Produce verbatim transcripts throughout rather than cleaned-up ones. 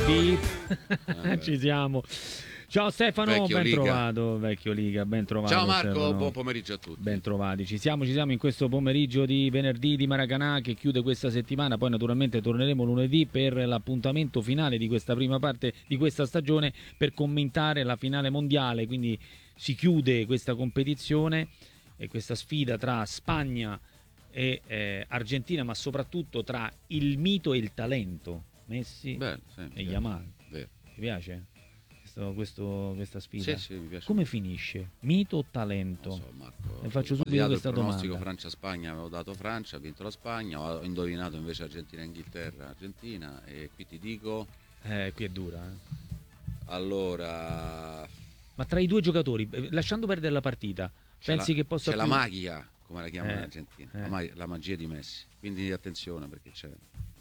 Beep. Ci siamo. Ciao Stefano, Vecchio ben Liga. trovato, vecchio Liga, ben trovato. Ciao Marco, Stefano. buon pomeriggio a tutti. Ben trovati, ci siamo, ci siamo in questo pomeriggio di venerdì di Maracanã che chiude questa settimana, poi naturalmente torneremo lunedì per l'appuntamento finale di questa prima parte di questa stagione per commentare la finale mondiale, quindi si chiude questa competizione e questa sfida tra Spagna e eh, Argentina, ma soprattutto tra il mito e il talento, Messi Bello, sì, e vero, Yamal. vero. Ti piace questo, questo- questa sfida? Sì, sì, mi piace. Come finisce? Mito o talento? Non so, Marco, Ne faccio ho subito sbagliato questa il pronostico domanda. Francia-Spagna, avevo dato Francia, ha vinto la Spagna, ho indovinato invece Argentina-Inghilterra, Argentina, e qui ti dico, Eh, qui è dura. eh. allora, Ma tra i due giocatori, eh, lasciando perdere la partita, c'è pensi la, che possa c'è la più... magia, come la chiamano Eh, in Argentina, eh. la, ma- la magia di Messi, quindi attenzione perché c'è...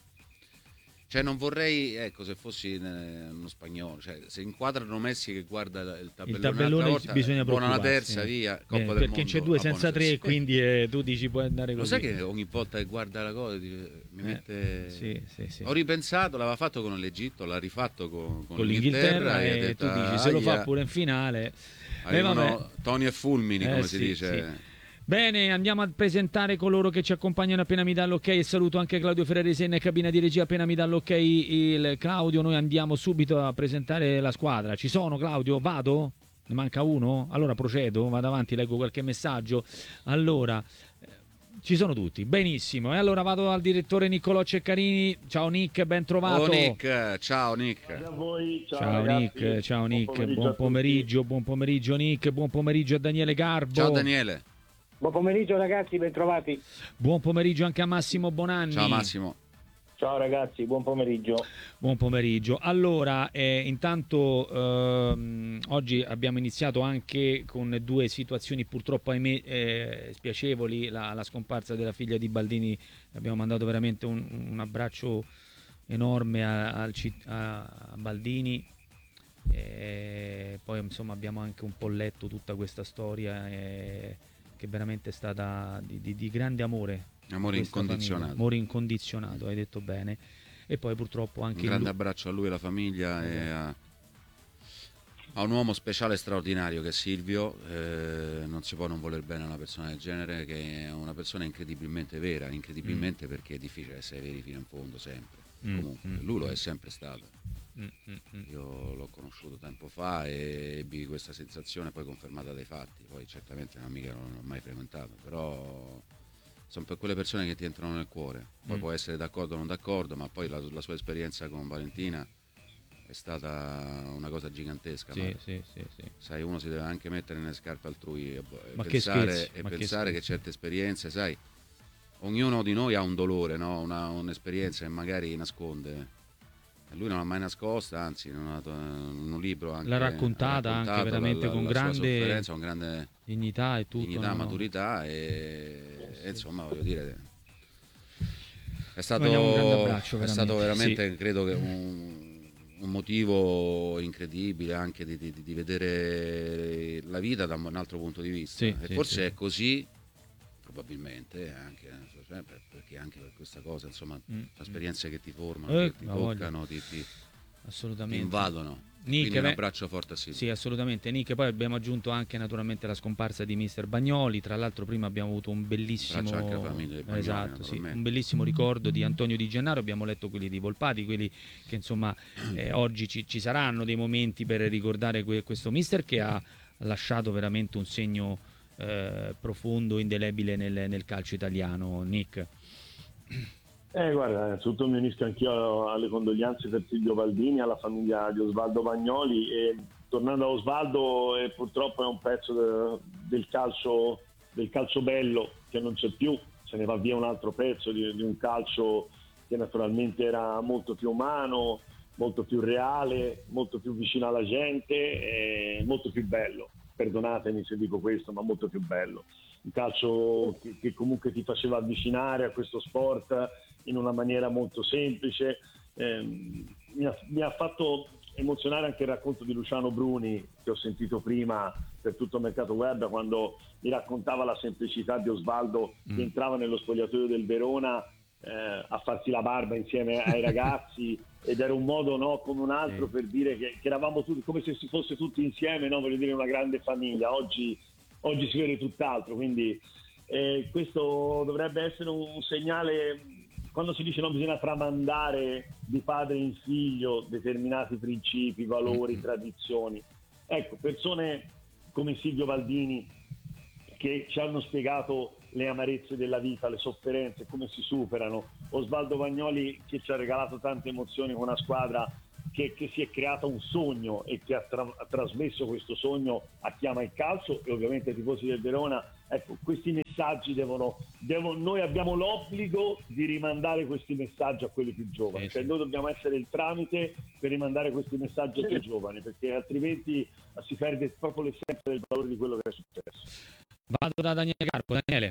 Cioè non vorrei, ecco, se fossi eh, uno spagnolo, cioè se inquadrano Messi che guarda il tabellone, Il tabellone un'altra volta, bisogna buona la preoccuparsi. terza, via, Coppa Eh, del perché Mondo, c'è due a senza buona tre, terza. quindi eh, tu dici puoi andare Lo così. sai che ogni volta che guarda la cosa dice- mi Eh, mette... sì, sì, sì. Ho ripensato, l'aveva fatto con l'Egitto, l'ha rifatto con, con Con l'Inghilterra e ha e detto, tu dici se lo fa "Aia". pure in finale. Eh, Arrivano vabbè. Toni e fulmini, Eh, come sì, si dice. sì. Bene, andiamo a presentare coloro che ci accompagnano appena mi dà l'ok e saluto anche Claudio Ferrarisena in cabina di regia appena mi dà l'ok il Claudio. Noi andiamo subito a presentare la squadra. Ci sono, Claudio? Vado? Ne manca uno? Allora procedo, vado avanti, leggo qualche messaggio. Allora, eh, ci sono tutti, benissimo. E allora vado al direttore Niccolò Ceccarini. Ciao Nick, ben trovato. Oh Nick, ciao Nick. A voi, ciao, Ciao ragazzi. Nick, ciao Buon Nick, pomeriggio buon a tutti. pomeriggio, buon pomeriggio Nick, buon pomeriggio a Daniele Garbo. Ciao Daniele. Buon pomeriggio ragazzi, bentrovati. Buon pomeriggio anche a Massimo Bonanni. Ciao Massimo. Ciao ragazzi, buon pomeriggio. Buon pomeriggio. Allora, eh, intanto ehm, oggi abbiamo iniziato anche con due situazioni purtroppo ahimè eh, spiacevoli, la, la scomparsa della figlia di Baldini, abbiamo mandato veramente un, un abbraccio enorme a, al citt- a- a Baldini. E poi insomma abbiamo anche un po' letto tutta questa storia eh, che veramente è stata di, di- di grande amore. Amore Questa incondizionato. famiglia. Amore incondizionato, hai detto bene. E poi purtroppo anche Un il grande lu- abbraccio a lui e alla famiglia e a, a un uomo speciale e straordinario che è Silvio. Eh, non si può non voler bene a una persona del genere, che è una persona incredibilmente vera, incredibilmente Mm. perché è difficile essere veri fino in fondo sempre. Mm, Comunque, mm, lui lo mm. è sempre stato. Mm, mm, mm. Io l'ho conosciuto tempo fa e ebbi questa sensazione poi confermata dai fatti. Poi certamente una mica non l'ho mai frequentato, però sono per quelle persone che ti entrano nel cuore. Poi Mm. può essere d'accordo o non d'accordo, ma poi la, la sua esperienza con Valentina è stata una cosa gigantesca. Sì, Marco. sì, sì, sì. Sai, uno si deve anche mettere nelle scarpe altrui e, e Ma che pensare, scherzi, e ma che pensare che, scherzi. certe esperienze, sai, ognuno di noi ha un dolore, no? Una- un'esperienza che magari nasconde. E lui non l'ha mai nascosta, anzi, non ha, in un libro anche, L'ha raccontata ha anche raccontato veramente la, la, con la sua grande sofferenza, con grande dignità e tutto. dignità, no, no. maturità e, e insomma voglio dire è stato, Mandiamo un grande abbraccio, è veramente. stato veramente credo che un, un motivo incredibile anche di, di- di vedere la vita da un altro punto di vista Sì, e sì, forse sì. è così probabilmente anche cioè, per- perché anche per questa cosa insomma Mm, sono mm. esperienze che ti formano, Eh, che ti ma voglia. toccano, ti, ti- ti Assolutamente. invadono. Nick, Quindi un beh, abbraccio forte a Silvio. Sì, assolutamente. Nick, poi abbiamo aggiunto anche naturalmente la scomparsa di mister Bagnoli. Tra l'altro prima abbiamo avuto un bellissimo Abbraccio anche alla famiglia di Bagnoli, esatto, sì, naturalmente. un bellissimo ricordo di Antonio Di Gennaro. Abbiamo letto quelli di Volpati, quelli che insomma eh, oggi ci, ci saranno dei momenti per ricordare que- questo mister che ha lasciato veramente un segno eh, profondo, indelebile nel, nel calcio italiano. Nick. Eh, guarda, innanzitutto mi unisco anch'io alle condoglianze per Silvio Baldini, alla famiglia di Osvaldo Bagnoli e tornando a Osvaldo eh, purtroppo è un pezzo de- del calcio del calcio bello che non c'è più, se ne va via un altro pezzo di, di un calcio che naturalmente era molto più umano, molto più reale, molto più vicino alla gente e molto più bello. Perdonatemi se dico questo, ma molto più bello. Un calcio che, che comunque ti faceva avvicinare a questo sport in una maniera molto semplice. Eh, mi, ha, mi ha fatto emozionare anche il racconto di Luciano Bruni che ho sentito prima per tutto il mercato web, quando mi raccontava la semplicità di Osvaldo mm. che entrava nello spogliatoio del Verona eh, a farsi la barba insieme ai ragazzi ed era un modo, no, come un altro, sì. per dire che, che eravamo tutti, come se si fosse tutti insieme, no, voglio dire, una grande famiglia. Oggi, oggi si vede tutt'altro, quindi eh, questo dovrebbe essere un segnale. Quando si dice non bisogna tramandare di padre in figlio determinati principi, valori, Mm-hmm. tradizioni. Ecco, persone come Silvio Baldini che ci hanno spiegato le amarezze della vita, le sofferenze, come si superano. Osvaldo Vagnoli che ci ha regalato tante emozioni con una squadra che, che si è creata un sogno e che ha, tra- ha trasmesso questo sogno a chi ama il calcio e ovviamente ai tifosi del Verona. Ecco, questi messaggi devono, devono noi abbiamo l'obbligo di rimandare questi messaggi a quelli più giovani, Sì, cioè sì. noi dobbiamo essere il tramite per rimandare questi messaggi ai più giovani, perché altrimenti si perde proprio l'essenza del valore di quello che è successo. Vado da Daniele Carpo. Daniele.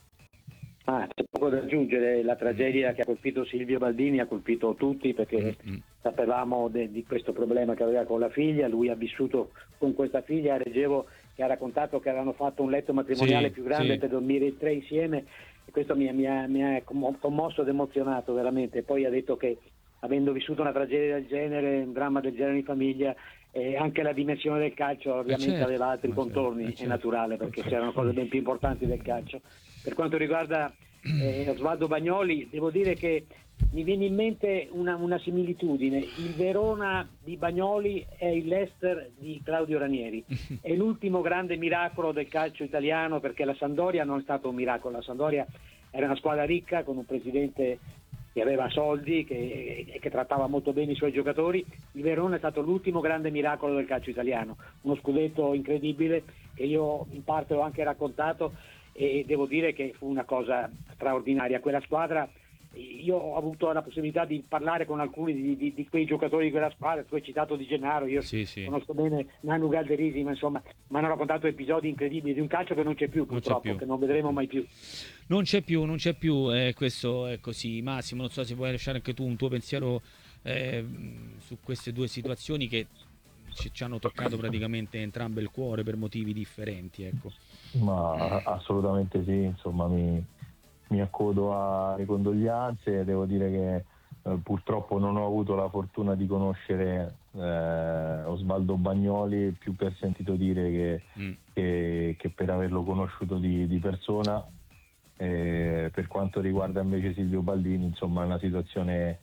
Ah, c'è poco da aggiungere, la tragedia che ha colpito Silvio Baldini ha colpito tutti, perché Mm-hmm. sapevamo de- di questo problema che aveva con la figlia. Lui ha vissuto con questa figlia, leggevo che ha raccontato che avevano fatto un letto matrimoniale Sì, più grande sì. per dormire i tre insieme, e questo mi, mi ha, mi ha commo- commosso ed emozionato veramente. Poi ha detto che, avendo vissuto una tragedia del genere, un dramma del genere in famiglia, eh, anche la dimensione del calcio ovviamente certo, aveva altri ma contorni, certo, eh, certo. è naturale, perché c'erano cose ben più importanti del calcio. Per quanto riguarda eh, Osvaldo Bagnoli, devo dire che mi viene in mente una, una similitudine. Il Verona di Bagnoli è il Leicester di Claudio Ranieri. È l'ultimo grande miracolo del calcio italiano, perché la Sampdoria non è stato un miracolo. La Sampdoria era una squadra ricca, con un presidente che aveva soldi e che, che trattava molto bene i suoi giocatori. Il Verona è stato l'ultimo grande miracolo del calcio italiano, uno scudetto incredibile che io in parte ho anche raccontato, e devo dire che fu una cosa straordinaria. Quella squadra, io ho avuto la possibilità di parlare con alcuni di, di, di quei giocatori di quella squadra. Tu hai citato Di Gennaro, io Sì, sì. conosco bene Nanu Galderisi, ma insomma mi hanno raccontato episodi incredibili di un calcio che non c'è più, Non c'è purtroppo, più. che non vedremo mai più. Non c'è più, non c'è più, eh, questo è così. Massimo, non so se vuoi lasciare anche tu un tuo pensiero eh, su queste due situazioni che ci, ci hanno toccato praticamente entrambe il cuore per motivi differenti, ecco. Ma assolutamente sì, insomma mi, mi accodo alle condoglianze. Devo dire che eh, purtroppo non ho avuto la fortuna di conoscere eh, Osvaldo Bagnoli, più per sentito dire che, Mm. che, che per averlo conosciuto di, di persona. Eh, per quanto riguarda invece Silvio Baldini, insomma è una situazione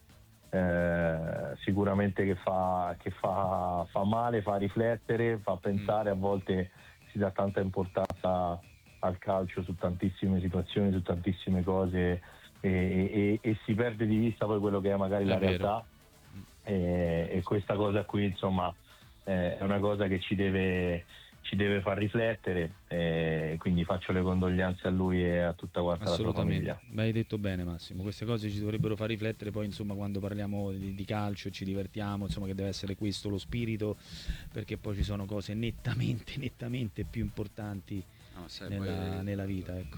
eh, sicuramente che, fa, che fa, fa male, fa riflettere, fa pensare. A volte si dà tanta importanza al calcio su tantissime situazioni, su tantissime cose, e, e, e si perde di vista poi quello che è magari È la vero. realtà, e, e questa cosa qui insomma eh, è una cosa che ci deve, ci deve far riflettere, eh, quindi faccio le condoglianze a lui e a tutta quanta la sua Assolutamente, famiglia. mi hai detto bene Massimo, queste cose ci dovrebbero far riflettere poi insomma quando parliamo di, di calcio e ci divertiamo, insomma che deve essere questo lo spirito, perché poi ci sono cose nettamente, nettamente più importanti No, sai, nella, poi, nella vita, ecco.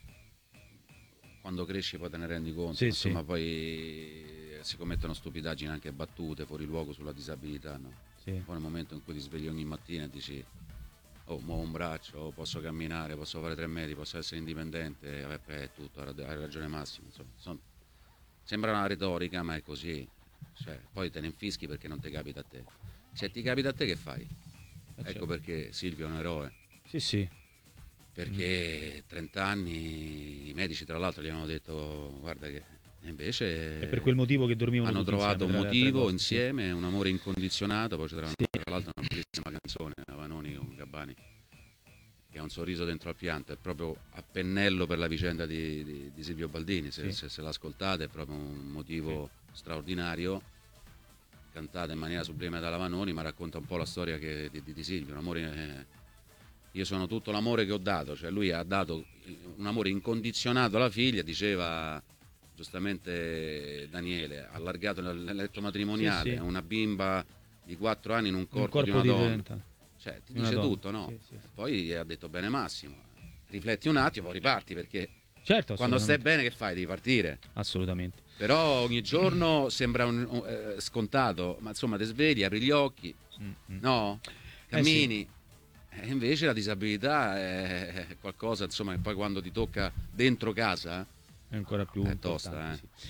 quando cresci poi te ne rendi conto, Sì, insomma sì. poi si commettono stupidaggini, anche battute fuori luogo sulla disabilità, no? Sì. Poi nel momento in cui ti svegli ogni mattina e dici oh, muovo un braccio, oh, posso camminare, posso fare tre metri, posso essere indipendente, eh, è tutto, hai ragione Massimo, insomma. Son- sembra una retorica, ma è così, cioè, poi te ne infischi perché non ti capita a te. Se ti capita a te che fai? Eh, Ecco certo. perché Silvio è un eroe, Sì, sì. perché trenta anni i medici tra l'altro gli hanno detto guarda che e invece È per quel motivo che dormivano hanno tutti trovato insieme, un tra le altre motivo cose, sì. insieme, un amore incondizionato. Poi c'era Sì. tra l'altro una bellissima canzone, Vanoni con Gabbani, che ha un sorriso dentro al pianto, è proprio a pennello per la vicenda di, di, di Silvio Baldini. Se, Sì. se, se l'ascoltate è proprio un motivo straordinario, cantata in maniera sublime da Vanoni, ma racconta un po' la storia che, di, di, di Silvio, un amore... Eh, io sono tutto l'amore che ho dato, cioè lui ha dato un amore incondizionato alla figlia, diceva giustamente Daniele, allargato nel letto matrimoniale, Sì, sì. una bimba di quattro anni in un corpo, Un corpo di una di donna, trenta. cioè ti Una dice donna. tutto, no? Sì, sì, sì. Poi ha detto bene Massimo, rifletti un attimo, poi riparti, perché Certo, quando stai assolutamente. bene che fai? Devi partire. Assolutamente. Però ogni giorno sembra un, un, eh, scontato, ma insomma ti svegli, apri gli occhi, Mm-mm. no? Eh, Cammini. E invece la disabilità è qualcosa, insomma, che poi quando ti tocca dentro casa È ancora più è importante, tosta, eh. sì.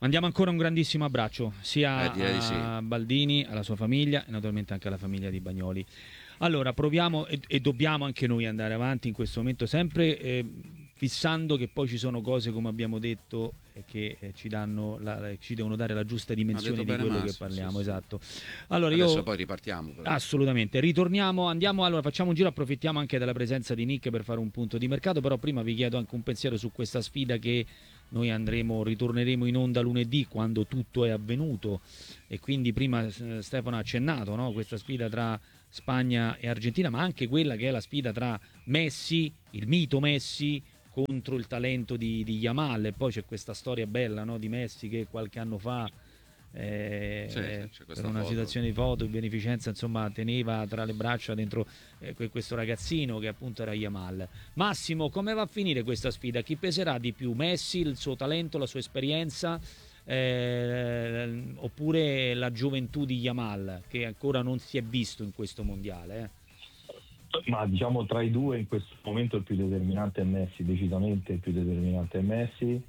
Mandiamo ancora un grandissimo abbraccio sia eh, a sì. Baldini, alla sua famiglia e naturalmente anche alla famiglia di Bagnoli. Allora proviamo e, e dobbiamo anche noi andare avanti in questo momento, sempre eh, fissando che poi ci sono cose, come abbiamo detto, eh, che eh, ci danno la, ci devono dare la giusta dimensione di quello che parliamo. Sì, esatto. Allora adesso io, poi ripartiamo. Però. Assolutamente. Ritorniamo, andiamo, allora facciamo un giro, approfittiamo anche della presenza di Nick per fare un punto di mercato, però prima vi chiedo anche un pensiero su questa sfida che noi andremo, ritorneremo in onda lunedì quando tutto è avvenuto, e quindi prima eh, Stefano ha accennato, no? Questa sfida tra Spagna e Argentina, ma anche quella che è la sfida tra Messi, il mito Messi, contro il talento di, di Yamal. E poi c'è questa storia bella, no? Di Messi che qualche anno fa eh, sì, per una foto. situazione di foto in beneficenza, insomma, teneva tra le braccia dentro eh, questo ragazzino che appunto era Yamal. Massimo, come va a finire questa sfida? Chi peserà di più? Messi, il suo talento, la sua esperienza, eh, oppure la gioventù di Yamal, che ancora non si è visto in questo mondiale? Eh? Ma diciamo tra i due in questo momento il più determinante è Messi, decisamente il più determinante è Messi.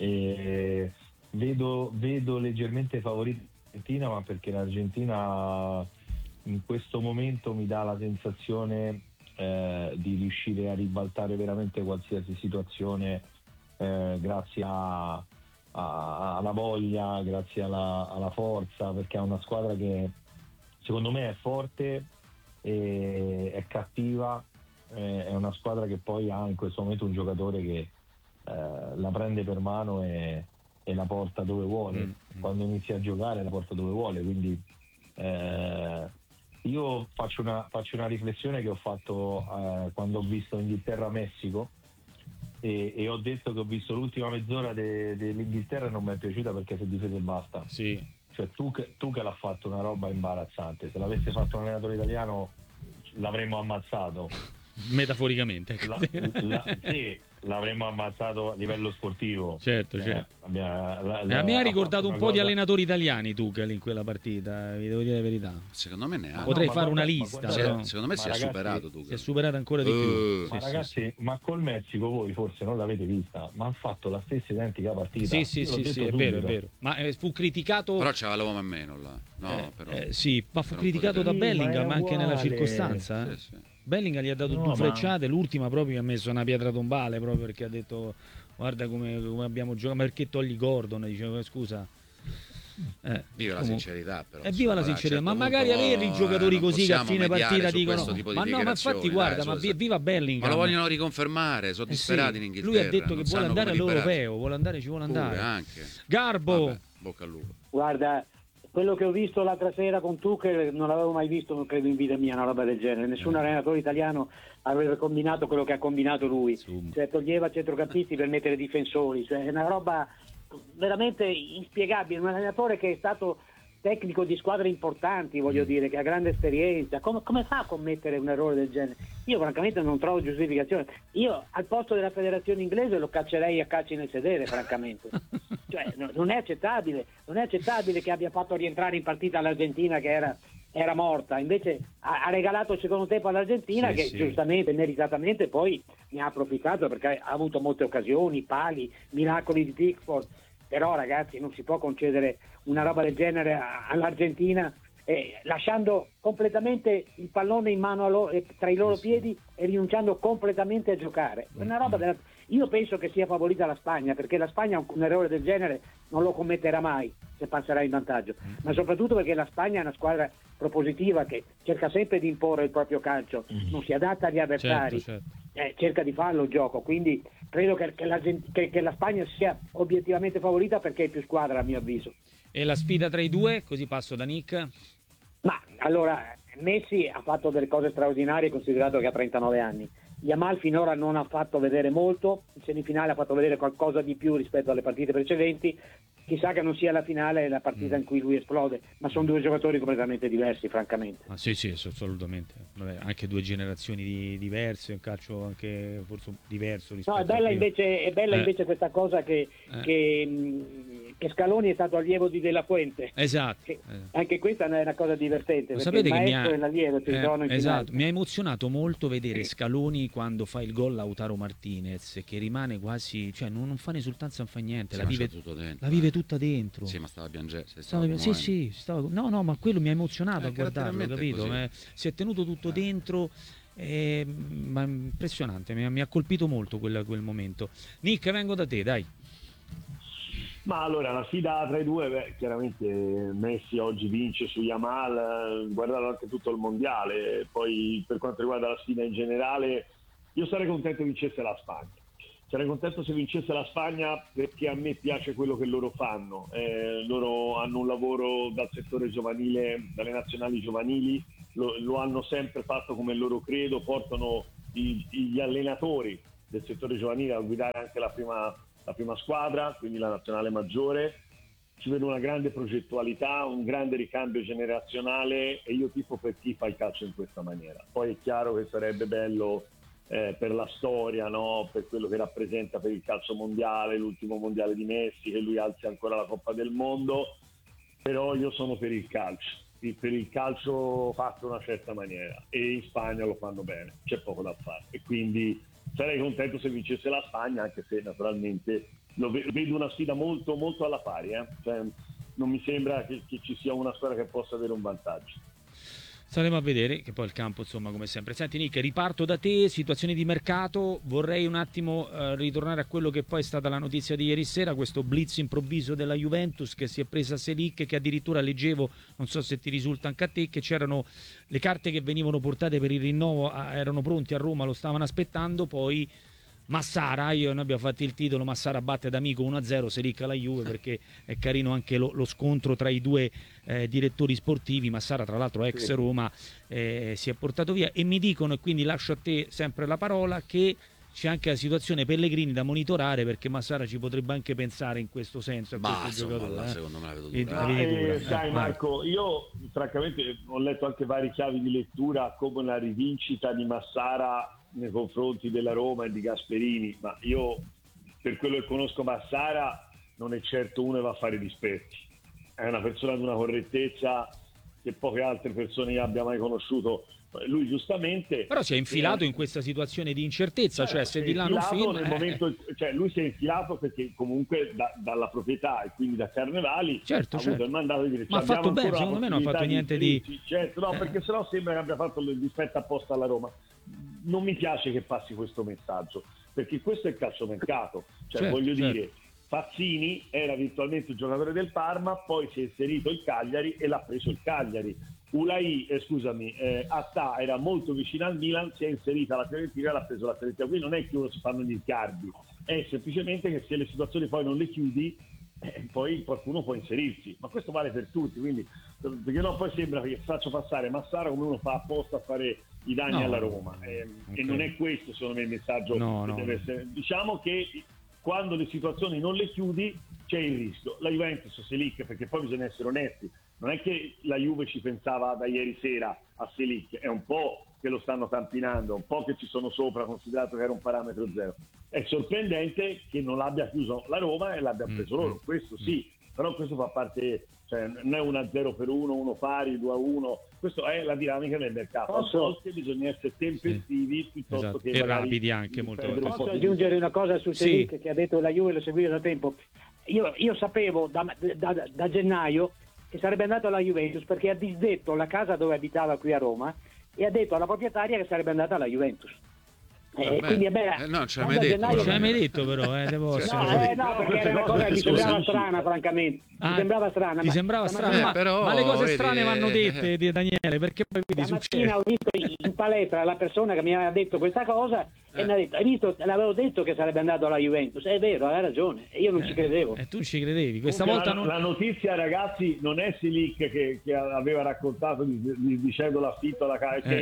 E vedo, vedo leggermente favorita l'Argentina, ma perché l'Argentina in questo momento mi dà la sensazione eh, di riuscire a ribaltare veramente qualsiasi situazione eh, grazie a, a, alla voglia, grazie alla, alla forza, perché è una squadra che secondo me è forte, è cattiva, è una squadra che poi ha in questo momento un giocatore che eh, la prende per mano e, e la porta dove vuole. Mm. Quando inizia a giocare la porta dove vuole, quindi eh, io faccio una, faccio una riflessione che ho fatto eh, quando ho visto Inghilterra-Messico e, e ho detto che ho visto l'ultima mezz'ora de, dell'Inghilterra e non mi è piaciuta perché si è difesa e basta. Sì. Cioè tu che, tu che l'ha fatto una roba imbarazzante, se l'avesse fatto un allenatore italiano l'avremmo ammazzato. Metaforicamente. La, la, sì, l'avremmo ammazzato a livello sportivo. Certo, eh, certo. Abbia, la, la, a me ha ricordato un po' cosa... di allenatori italiani Tuchel in quella partita, vi devo dire la verità. Secondo me neanche. Potrei no, fare guarda, una lista. guarda, però... Secondo me ma si ragazzi, è superato Tuchel. Si è superato ancora di uh, più. Ma sì, ragazzi, sì, sì. ma col Messico voi forse non l'avete vista, ma ha fatto la stessa identica partita. Sì, sì, sì, sì, è vero, è vero. Ma eh, fu criticato. Però c'era l'uomo a meno là. No, eh, però. Eh, sì, ma fu criticato da sì, Bellingham anche nella circostanza. Eh. Sì, sì. Bellingham gli ha dato no, due ma... frecciate, l'ultima proprio che ha messo una pietra tombale proprio perché ha detto guarda come, come abbiamo giocato, ma perché togli Gordon? Dicevo scusa. Eh, viva la sincerità però. E viva la sincerità, ma magari avere i giocatori così che a fine partita dicono ma no, ma infatti guarda, dai, ma viva Bellingham. Ma lo vogliono riconfermare, sono disperati eh sì. in Inghilterra. Lui ha detto che vuole andare all'Europeo, vuole andare, ci vuole andare. Pure, anche. Garbo. Vabbè, bocca al lupo. Guarda, quello che ho visto l'altra sera con Tuchel non l'avevo mai visto, non credo in vita mia, una roba del genere. Nessun eh. allenatore italiano avrebbe combinato quello che ha combinato lui. Zoom. Cioè toglieva centrocampisti per mettere difensori, cioè è una roba veramente inspiegabile. Un allenatore che è stato tecnico di squadre importanti, voglio mm. dire, che ha grande esperienza, come, come fa a commettere un errore del genere? Io francamente non trovo giustificazione. Io al posto della federazione inglese lo caccerei a calci nel sedere, francamente. Cioè no, non è accettabile, non è accettabile che abbia fatto rientrare in partita l'Argentina che era, era morta, invece ha, ha regalato il secondo tempo all'Argentina sì, che sì. giustamente, meritatamente poi ne ha approfittato perché ha avuto molte occasioni, pali, miracoli di Pickford. Però ragazzi non si può concedere una roba del genere all'Argentina eh, lasciando completamente il pallone in mano a loro, eh, tra i loro sì, piedi e rinunciando completamente a giocare. Una roba della... Io penso che sia favorita la Spagna perché la Spagna un, un errore del genere non lo commetterà mai se passerà in vantaggio, ma soprattutto perché la Spagna è una squadra propositiva che cerca sempre di imporre il proprio calcio, non si adatta agli avversari, certo, certo. Eh, cerca di farlo il gioco, quindi credo che, che, la, che, che la Spagna sia obiettivamente favorita perché è più squadra a mio avviso. E la sfida tra i due? Così passo da Nick. Ma allora Messi ha fatto delle cose straordinarie considerato che ha trentanove anni. Yamal finora non ha fatto vedere molto, in semifinale ha fatto vedere qualcosa di più rispetto alle partite precedenti, chissà che non sia la finale la partita mm. in cui lui esplode, ma sono due giocatori completamente diversi francamente. Ah, sì sì assolutamente. Vabbè, anche due generazioni di, diverse, un calcio anche forse diverso rispetto no, è bella a invece, è bella eh. invece questa cosa che, eh. che, e Scaloni è stato allievo di Della Fuente. Esatto. Che, anche questa è una cosa divertente, Lo perché sapete il che mi maestro ha, e l'allievo si eh, trovano in esatto, finale. mi ha emozionato molto vedere Scaloni quando fa il gol Lautaro Martinez, che rimane quasi, cioè non, non fa ne esultanza, non fa niente, Sì, la, ma vive, c'è tutto dentro, la vive eh. tutta dentro. Sì, ma stava piangendo. si Stava- stava sì, commuovendo. sì, stava- no, no, ma quello mi ha emozionato Eh, a guardarlo, caratterialmente capito? è Eh, si è tenuto tutto Eh. dentro, eh, ma impressionante, mi ha, mi ha colpito molto quel, quel momento. Nick, vengo da te, dai. Ma allora, la sfida tra i due, beh, chiaramente Messi oggi vince su Yamal, eh, guardalo anche tutto il mondiale. Poi per quanto riguarda la sfida in generale, io sarei contento vincesse la Spagna. Sarei contento se vincesse la Spagna perché a me piace quello che loro fanno. Eh, loro hanno un lavoro dal settore giovanile, dalle nazionali giovanili, lo, lo hanno sempre fatto come loro credo, portano i, gli allenatori del settore giovanile a guidare anche la prima, la prima squadra, quindi la nazionale maggiore. Ci vedo una grande progettualità, un grande ricambio generazionale e io tifo per chi fa il calcio in questa maniera. Poi è chiaro che sarebbe bello eh, per la storia, no? Per quello che rappresenta per il calcio mondiale, l'ultimo mondiale di Messi, che lui alzi ancora la Coppa del Mondo, però io sono per il calcio, per il calcio fatto in una certa maniera e in Spagna lo fanno bene, c'è poco da fare e quindi sarei contento se vincesse la Spagna, anche se naturalmente lo vedo una sfida molto molto alla pari, eh? Cioè, non mi sembra che, che ci sia una squadra che possa avere un vantaggio. Staremo a vedere, che poi il campo insomma come sempre. Senti Nick, riparto da te, situazione di mercato, vorrei un attimo eh, ritornare a quello che poi è stata la notizia di ieri sera, questo blitz improvviso della Juventus che si è presa Selic, che addirittura leggevo, non so se ti risulta anche a te, che c'erano le carte che venivano portate per il rinnovo, a, erano pronti a Roma, lo stavano aspettando, poi Massara, io, noi abbiamo fatto il titolo, Massara batte d'amico uno a zero Selic alla Juve, perché è carino anche lo, lo scontro tra i due eh, direttori sportivi. Massara tra l'altro ex Roma, eh, si è portato via e mi dicono, e quindi lascio a te sempre la parola, che c'è anche la situazione Pellegrini da monitorare, perché Massara ci potrebbe anche pensare in questo senso a Ma questo insomma, giocatore, là, eh. secondo me la vedo E- dura. la Ah, vedi eh, dura. sai Eh, vai. Marco, io francamente ho letto anche vari chiavi di lettura come la rivincita di Massara nei confronti della Roma e di Gasperini, ma io per quello che conosco Massara non è certo uno che va a fare dispetti, è una persona di una correttezza che poche altre persone abbia mai conosciuto. Lui giustamente Però si è infilato in questa situazione di incertezza, cioè se di là non firma, nel eh, momento, cioè lui si è infilato perché comunque da- dalla proprietà e quindi da Carnevali Certo, ha certo. avuto il mandato di dire Ma ha "Abbiamo fatto bene, ancora la secondo me non ha fatto possibilità niente di- inserirci". Certo, no, Eh. perché sennò sembra che abbia fatto il dispetto apposta alla Roma. Non mi piace che passi questo messaggio, perché questo è il calciomercato, cioè Certo, voglio certo. dire, Fazzini era virtualmente il giocatore del Parma, poi si è inserito il Cagliari e l'ha preso il Cagliari. Ulai, eh, scusami, eh, Attà era molto vicino al Milan, si è inserita la Fiorentina e l'ha preso la Fiorentina. Qui non è che uno si fanno gli sgarbi, è semplicemente che se le situazioni poi non le chiudi, eh, poi qualcuno può inserirsi. Ma questo vale per tutti, quindi perché no, poi sembra che faccio passare Massara come uno fa apposta a fare i danni No. alla Roma. Eh, Ok. E non è questo, secondo me, il messaggio No, che no, deve no. essere. Diciamo che quando le situazioni non le chiudi c'è il rischio. La Juventus, Selic, perché poi bisogna essere onesti, non è che la Juve ci pensava da ieri sera a Selic, è un po' che lo stanno tampinando, un po' che ci sono sopra, considerato che era un parametro zero. È sorprendente che non l'abbia chiuso la Roma e l'abbia preso Mm, loro, mm, questo sì, però questo fa parte, cioè non è uno a zero per uno, uno pari, due a uno, questo è la dinamica del mercato. A Posso- volte bisogna essere tempestivi piuttosto Esatto. che E magari rapidi anche, di molto perdere un rapidi. po' Posso di- aggiungere una cosa su Sì. Selic che ha detto la Juve, lo seguivo da tempo. Io, io sapevo da, da- da gennaio che sarebbe andato alla Juventus perché ha disdetto la casa dove abitava qui a Roma e ha detto alla proprietaria che sarebbe andata alla Juventus. Eh, Vabbè. quindi è bella. Eh, no, ce l'ha quando mai a detto, gennaio- Non ce l'hai mai detto però, eh, devo Cioè, No, essere- eh, no, perché era una cosa che mi Scusa, sembrava scusa. strana, francamente. Ah, mi sembrava strana. Ti ma sembrava stamattina- strano, ma, Eh, però, ma le cose vedi, strane vanno eh, dette di Daniele, perché poi vedi succede. Stamattina ho visto in palestra la persona che mi aveva detto questa cosa e Eh. mi ha detto, hai visto, l'avevo detto che sarebbe andato alla Juventus. È vero, ha ragione, e io non ci credevo. E tu ci credevi, questa Comunque volta la, non... la notizia, ragazzi, non è Silic che, che aveva raccontato di, di- dicendo l'affitto alla casa, Eh. che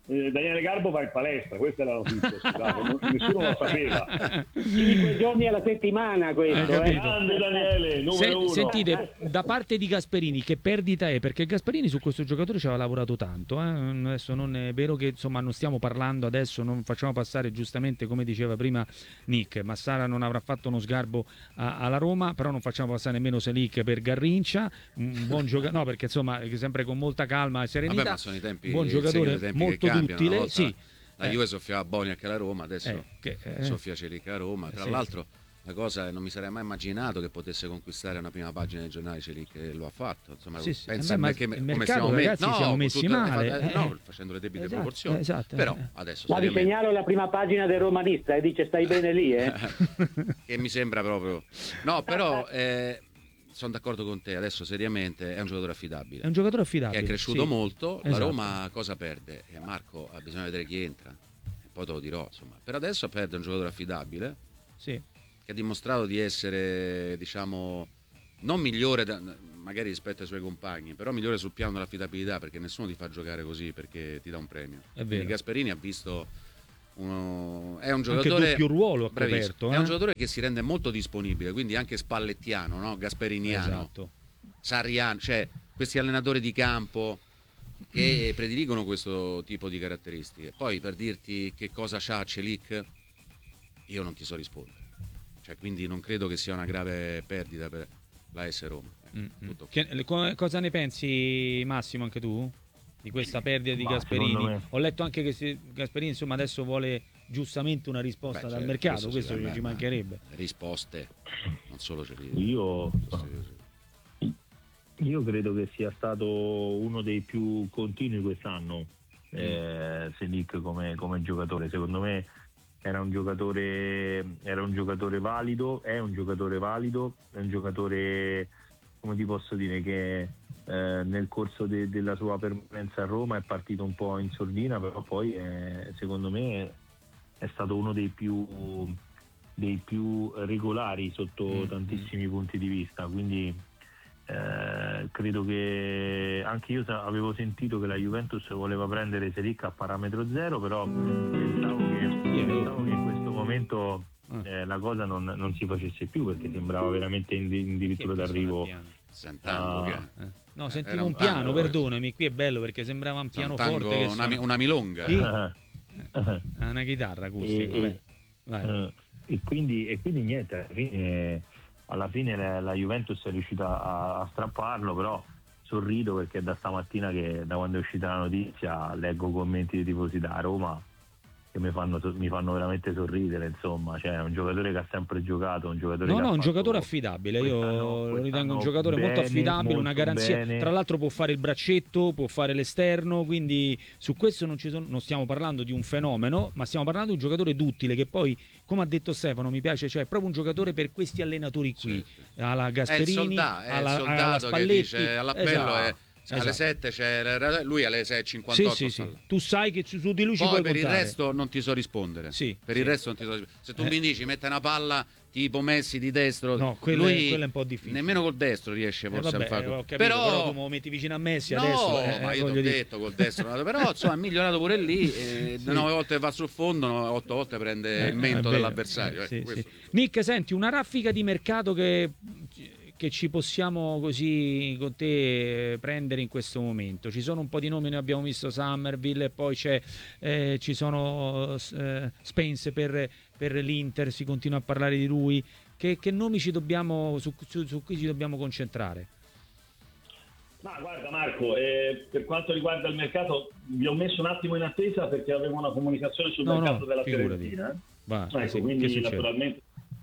eh, Daniele Garbo va in palestra, questa è la notizia, scusate, non- nessuno lo sapeva. Cinque giorni alla settimana questo, Hai eh. capito? Grande Daniele, numero Se- uno. sentite, da parte di Gasperini, che perdita è? Perché Gasperini su questo giocatore ci aveva lavorato tanto. Eh? Adesso non è vero che insomma non stiamo parlando adesso, non facciamo passare giustamente come diceva prima Nick. Massara non avrà fatto uno sgarbo a- alla Roma, però non facciamo passare nemmeno Selic per Garrincia. Un buon giocatore, no, perché insomma sempre con molta calma e serenità. Vabbè, ma sono i tempi, un buon il segno giocatore dei tempi molto che cambiano. duttile. Una volta Sì. la Eh. Juve soffiava Boniek alla Roma, adesso Eh, che, eh. soffia Celic a Roma. Tra Sì. l'altro la cosa non mi sarei mai immaginato che potesse conquistare una prima pagina dei giornali Celic, e lo ha fatto. Insomma, Sì, sì. pensa Eh beh, ma che il come mercato, stiamo me- ragazzi, no, siamo con messi tutte le- male, eh, no, eh. facendo le debite Esatto, proporzioni. esatto, Però eh. adesso Ma vi seriamente, segnalo la prima pagina del Romanista e dice stai bene lì, eh? che mi sembra proprio no, però eh, sono d'accordo con te, adesso seriamente è un giocatore affidabile. È un giocatore Che affidabile. è cresciuto sì. molto. La Esatto. Roma cosa perde? E Marco ha bisogno di vedere chi entra, e poi te lo dirò, insomma. Per adesso perde un giocatore affidabile Sì. che ha dimostrato di essere, diciamo, non migliore da- magari rispetto ai suoi compagni, però migliore sul piano dell'affidabilità, perché nessuno ti fa giocare così perché ti dà un premio. È vero. Quindi Gasperini ha visto uno... è un Anche giocatore doppio ruolo ha bravissimo. coperto. È eh? un giocatore che si rende molto disponibile, quindi anche spallettiano, no? Gasperiniano, Esatto. sarriano, cioè questi allenatori di campo che prediligono questo tipo di caratteristiche. Poi per dirti che cosa c'ha Celic, io non ti so rispondere. Cioè, quindi non credo che sia una grave perdita per la S Roma. Eh, Mm-mm. tutto Che- le- co- cosa ne pensi, Massimo, anche tu? Di questa perdita di Ma, Gasperini? secondo me- Ho letto anche che se- Gasperini insomma adesso vuole giustamente una risposta Beh, dal certo, mercato, questo questo, sì, vabbè, ci ma mancherebbe. risposte, non solo Celic. Io, Sì, io credo che sia stato uno dei più continui quest'anno, eh, Selic come, come giocatore. Secondo me era un giocatore, era un giocatore valido, è un giocatore valido, è un giocatore, come ti posso dire, che eh, nel corso de- della sua permanenza a Roma è partito un po' in sordina, però poi eh, secondo me è stato uno dei più, dei più regolari sotto Mm. tantissimi punti di vista, quindi eh, credo che anche io sa- avevo sentito che la Juventus voleva prendere Selic a parametro zero, però pensavo che, pensavo che in questo momento eh, la cosa non, non si facesse più, perché sembrava veramente in- addirittura d'arrivo. Sant'Ango, che è? Eh. No, sentivo Era un un piano, tango, perdonami, qui è bello perché sembrava un pianoforte Sant'Ango, che una, suona- mi- una milonga. Sì. Eh, Ah, una chitarra acustica. E- vai. Vai. Eh, e, quindi, e quindi niente, alla fine, alla fine la, la Juventus è riuscita a, a strapparlo, però sorrido perché da stamattina, che da quando è uscita la notizia, leggo commenti di tifosi da Roma che mi fanno, mi fanno veramente sorridere, insomma. Cioè, è un giocatore che ha sempre giocato, un giocatore No, che no, ha un fatto giocatore affidabile, io quest'anno- lo ritengo un quest'anno giocatore molto bene, affidabile, una molto garanzia, bene. tra l'altro può fare il braccetto, può fare l'esterno, quindi su questo non, ci sono, non stiamo parlando di un fenomeno, ma stiamo parlando di un giocatore duttile che poi, come ha detto Stefano, mi piace, cioè è proprio un giocatore per questi allenatori qui, Sì, sì. alla È il, Gasperini, soldato, è il alla, alla soldato che Spalletti. dice all'appello Esatto. è, alle Esatto. sette c'è lui alle sei e Sì, cinquantotto sì, sta sì. là. Tu sai che su, su di lui ci Poi puoi per il contare. resto non ti so rispondere. Sì, per sì. il resto non ti so rispondere. Se tu Eh. mi dici mette una palla tipo Messi di destro, No, quello è- lui quello è un po' difficile. nemmeno col destro riesce Eh, forse vabbè, a farlo. ho capito, però, però tu me lo metti vicino a Messi no, adesso. eh, ma io ti ho voglio dire. detto col destro, però insomma ha migliorato pure lì. E nove volte va sul fondo, no, otto volte prende Eh, il mento è vero. dell'avversario. Eh, ecco, sì, questo. sì. Nick, senti, una raffica di mercato che, che ci possiamo così con te prendere in questo momento. Ci sono un po' di nomi, noi abbiamo visto Summerville, poi c'è, eh, ci sono eh, Spence per, per l'Inter, si continua a parlare di lui. Che, che nomi ci dobbiamo, su, su, su cui ci dobbiamo concentrare? Ma guarda Marco, eh, per quanto riguarda il mercato vi ho messo un attimo in attesa perché avevo una comunicazione sul No, mercato no, della figurati. Fiorentina. eh. Va, Ecco, sì, che quindi succede? naturalmente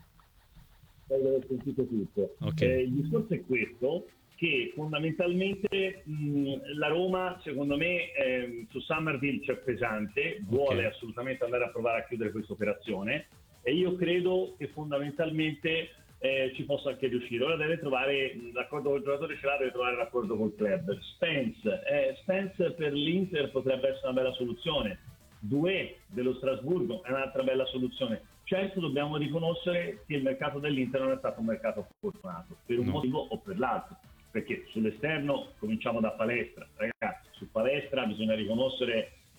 devo aver sentito tutto. Ok. Eh, il discorso è questo, che fondamentalmente mh, la Roma secondo me ehm, su Summerville c'è pesante, vuole Ok. assolutamente andare a provare a chiudere questa operazione e io credo che fondamentalmente eh, ci possa anche riuscire. Ora deve trovare mh, l'accordo col giocatore, ce l'ha, deve trovare l'accordo col club. Spence, eh, Spence per l'Inter potrebbe essere una bella soluzione. Doué dello Strasburgo è un'altra bella soluzione. Certo dobbiamo riconoscere che il mercato dell'Inter non è stato un mercato fortunato, per un No. motivo o per l'altro, perché sull'esterno cominciamo da Palestra, ragazzi, su Palestra bisogna riconoscere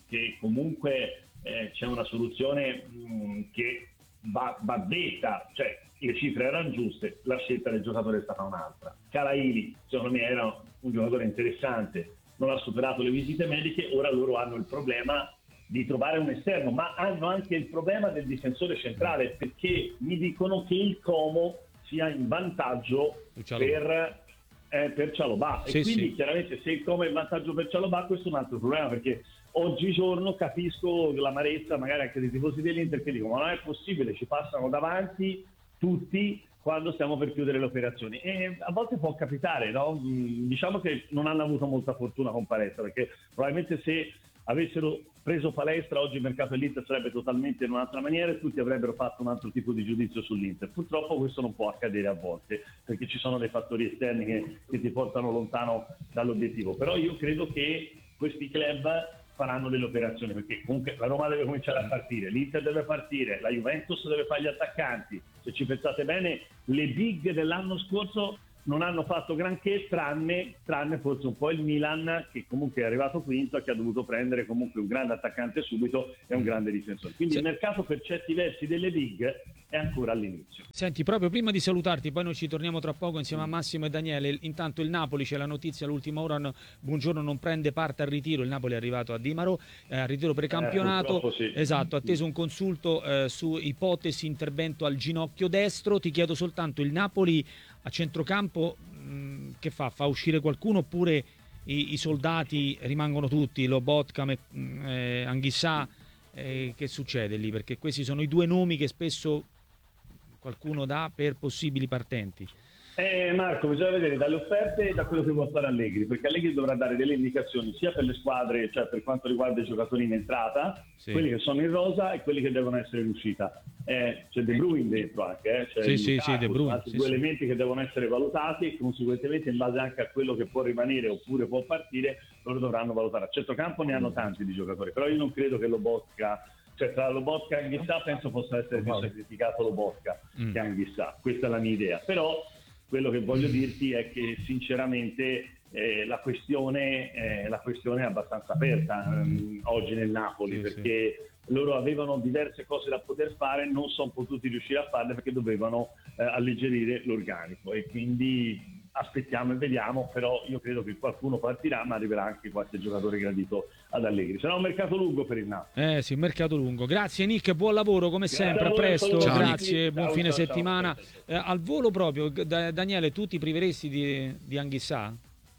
che comunque eh, c'è una soluzione mh, che va, va detta, cioè le cifre erano giuste, la scelta del giocatore è stata un'altra. Caraili, secondo me, era un giocatore interessante, non ha superato le visite mediche, ora loro hanno il problema di trovare un esterno, ma hanno anche il problema del difensore centrale, perché mi dicono che il Como sia in vantaggio per, eh, per Cialobà, sì, e quindi sì. Chiaramente se il Como è in vantaggio per Cialobà, questo è un altro problema, perché oggigiorno capisco l'amarezza magari anche dei tifosi dell'Inter che dicono ma non è possibile, ci passano davanti tutti quando stiamo per chiudere le operazioni, e a volte può capitare, no? Diciamo che non hanno avuto molta fortuna con Palestra, perché probabilmente se avessero preso Palestra oggi il mercato dell'Inter sarebbe totalmente in un'altra maniera e tutti avrebbero fatto un altro tipo di giudizio sull'Inter. Purtroppo questo non può accadere a volte, perché ci sono dei fattori esterni che, che ti portano lontano dall'obiettivo, però io credo che questi club faranno delle operazioni, perché comunque la Roma deve cominciare a partire, l'Inter deve partire, la Juventus deve fare gli attaccanti. Se ci pensate bene, le big dell'anno scorso non hanno fatto granché, tranne, tranne forse un po' il Milan, che comunque è arrivato quinto e che ha dovuto prendere comunque un grande attaccante subito e un grande difensore. Quindi sì. Il mercato per certi versi delle big è ancora all'inizio. Senti, proprio prima di salutarti, poi noi ci torniamo tra poco insieme a Massimo e Daniele. Intanto il Napoli, c'è la notizia all'ultima ora, no, Buongiorno non prende parte al ritiro, il Napoli è arrivato a Dimaro, eh, al ritiro precampionato, eh, sì. Esatto, atteso un consulto eh, su ipotesi intervento al ginocchio destro. Ti chiedo soltanto, il Napoli a centrocampo mh, che fa? Fa uscire qualcuno oppure i, i soldati rimangono tutti, Lobotka, eh, Anghissà, eh, che succede lì? Perché questi sono i due nomi che spesso qualcuno dà per possibili partenti. Eh, Marco, bisogna vedere dalle offerte e da quello che vuole fare Allegri, perché Allegri dovrà dare delle indicazioni sia per le squadre, cioè per quanto riguarda i giocatori in entrata, sì. quelli che sono in rosa e quelli che devono essere in uscita. Eh, c'è De Bruyne dentro anche, eh? C'è sì, sì, Lukaku, sì, De Bruyne, altri sì, due sì. elementi che devono essere valutati e conseguentemente in base anche a quello che può rimanere oppure può partire, loro dovranno valutare. A centrocampo ne hanno tanti di giocatori, però io non credo che Lobotka, cioè tra Lobotka e Anghissà penso possa essere più sacrificato Lobotka mm. che Anghissà, questa è la mia idea, però quello che voglio dirti è che sinceramente eh, la, questione, eh, la questione è abbastanza aperta ehm, oggi nel Napoli, sì, perché sì. loro avevano diverse cose da poter fare, non sono potuti riuscire a farle perché dovevano eh, alleggerire l'organico, e quindi aspettiamo e vediamo, però io credo che qualcuno partirà, ma arriverà anche qualche giocatore gradito ad Allegri. Sarà un mercato lungo per il Napoli. Eh sì, un mercato lungo. Grazie Nick, buon lavoro come grazie sempre, a presto, ciao, grazie, buon ciao, fine ciao, settimana. Ciao, ciao, ciao. Eh, al volo proprio, da, Daniele, tu ti priveresti di, di Anghissà?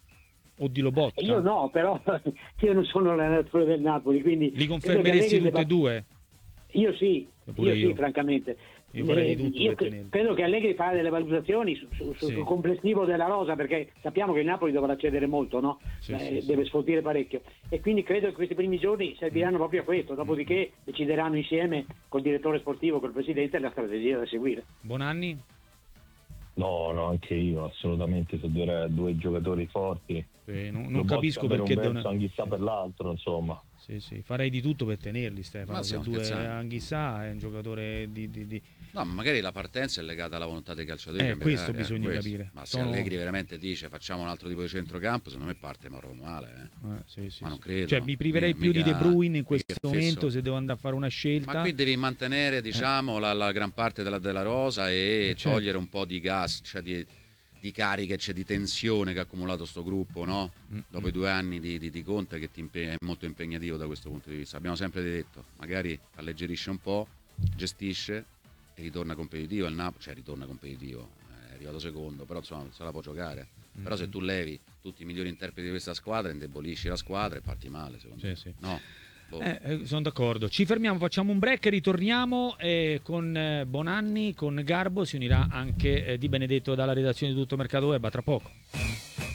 O di Lobotka? Io no, però io non sono l'allenatore del Napoli, quindi... Li confermeresti tutti e due? Io sì, io, io sì, francamente. Io vorrei di tutto io per credo che Allegri farà delle valutazioni sul su, su, sì. complessivo della rosa, perché sappiamo che il Napoli dovrà cedere molto, no? Sì, eh, sì, deve sì. sfoltire parecchio, e quindi credo che questi primi giorni serviranno proprio a questo, dopodiché decideranno insieme col direttore sportivo, col presidente, la strategia da seguire. Bonanni? No, no, anche io assolutamente, sono due, due giocatori forti. Sì, non non capisco perché per un verso, Anghissà per l'altro, insomma. Sì, sì, farei di tutto per tenerli, Stefano. Se due Anghissà è un giocatore di, di, di... No, ma magari la partenza è legata alla volontà dei calciatori. Eh, questo eh, bisogna questo. capire. Ma se Sono... Allegri veramente dice facciamo un altro tipo di centrocampo, secondo me parte ma proprio male. Eh. Eh, sì, sì, ma non sì. credo. Cioè, mi priverei mica, più di De Bruyne in questo momento fesso. se devo andare a fare una scelta. Ma qui devi mantenere, diciamo, eh. la, la gran parte della, della rosa e certo. togliere un po' di gas, cioè di, di cariche, cioè di tensione che ha accumulato sto gruppo, no? Mm-hmm. Dopo i due anni di, di, di Conte, che ti impegna, è molto impegnativo da questo punto di vista. Abbiamo sempre detto, magari alleggerisce un po', gestisce e ritorna competitivo. Il Napoli, cioè ritorna competitivo, è arrivato secondo, però insomma se la può giocare. Mm-hmm. Però se tu levi tutti i migliori interpreti di questa squadra, indebolisci la squadra e parti male, secondo sì, me. Sì. No. Boh. Eh, sono d'accordo. Ci fermiamo, facciamo un break, ritorniamo eh, con eh, Bonanni, con Garbo, si unirà anche eh, Di Benedetto dalla redazione di Tutto Mercato Web, a tra poco.